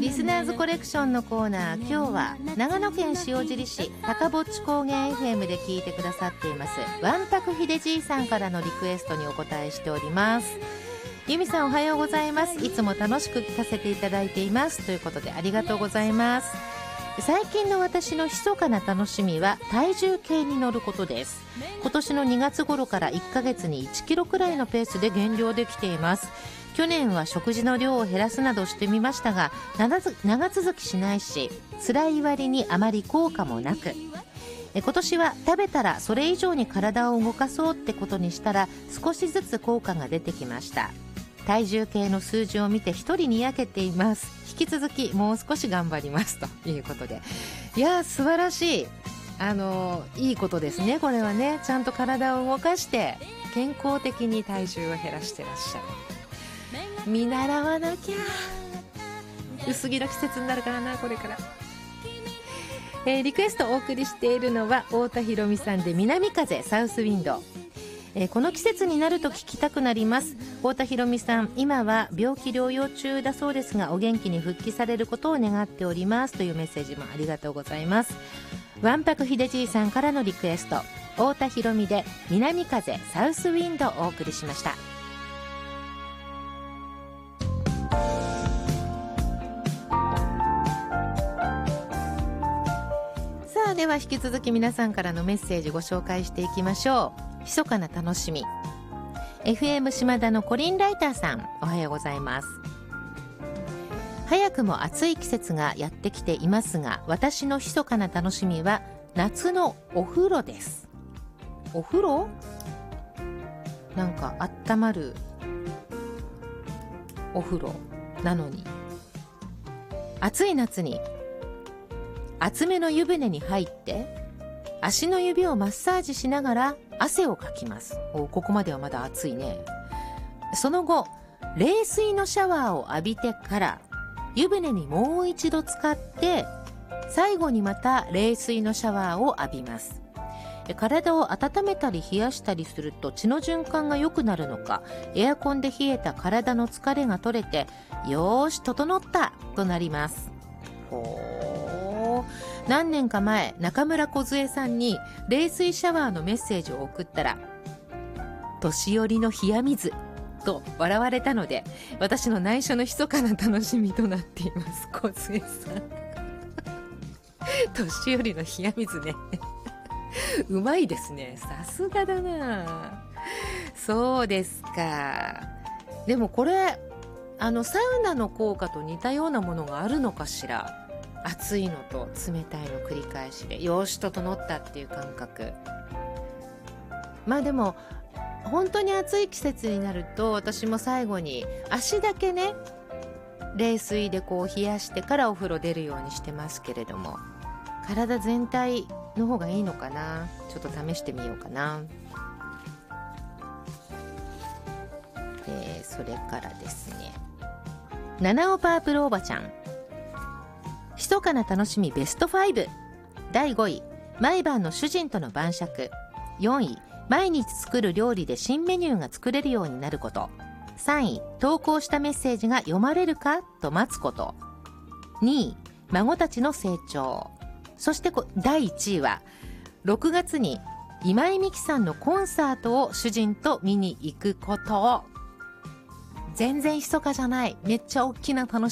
リスナーズコレクションのコーナー、今日は長野県塩尻市高ぼっち高原 FM で聞いてくださっていますわんぱくひでじいさんからのリクエストにお答えしております。由美さんおはようございます。いつも楽しく聞かせていただいていますということでありがとうございます。最近の私の密かな楽しみは体重計に乗ることです。今年の2月頃から1ヶ月に1キロくらいのペースで減量できています。去年は食事の量を減らすなどしてみましたが長続きしないし辛い割にあまり効果もなく、今年は食べたらそれ以上に体を動かそうってことにしたら少しずつ効果が出てきました。体重計の数字を見て一人にやけています。引き続きもう少し頑張りますということで、いや素晴らしいいいことですね。これはね、ちゃんと体を動かして健康的に体重を減らしてらっしゃる。見習わなきゃ。薄着の季節になるからなこれから。リクエストをお送りしているのは太田裕美さんで南風サウスウィンド。この季節になると聞きたくなります。太田裕美さん、今は病気療養中だそうですがお元気に復帰されることを願っておりますというメッセージもありがとうございます。わんぱくひでじいさんからのリクエスト、太田裕美で南風サウスウィンドをお送りしました。さあでは引き続き皆さんからのメッセージご紹介していきましょう。密かな楽しみ FM 島田のコリンライターさん、おはようございます。早くも暑い季節がやってきていますが私の密かな楽しみは夏のお風呂です。お風呂なんか温まるお風呂なのに暑い夏に厚めの湯船に入って足の指をマッサージしながら汗をかきます。ここまではまだ暑いね。その後冷水のシャワーを浴びてから湯船にもう一度浸かって最後にまた冷水のシャワーを浴びます。体を温めたり冷やしたりすると血の循環が良くなるのかエアコンで冷えた体の疲れが取れてよーし整ったとなります。何年か前中村梢さんに冷水シャワーのメッセージを送ったら年寄りの冷や水と笑われたので私の内緒の密かな楽しみとなっています。梢さん年寄りの冷や水ねうまいですね、さすがだな。そうですか。でもこれサウナの効果と似たようなものがあるのかしら。暑いのと冷たいの繰り返しでよし整ったっていう感覚。まあでも本当に暑い季節になると私も最後に足だけね冷水でこう冷やしてからお風呂出るようにしてますけれども、体全体の方がいいのかな。ちょっと試してみようかな。それからですね、七尾パープルおばちゃん、密かな楽しみベスト5。第5位、毎晩の主人との晩酌。4位、毎日作る料理で新メニューが作れるようになること。3位、投稿したメッセージが読まれるかと待つこと。2位、孫たちの成長。そして第1位は6月に今井美樹さんのコンサートを主人と見に行くこと。全然密かじゃない、めっちゃ大きな楽しみ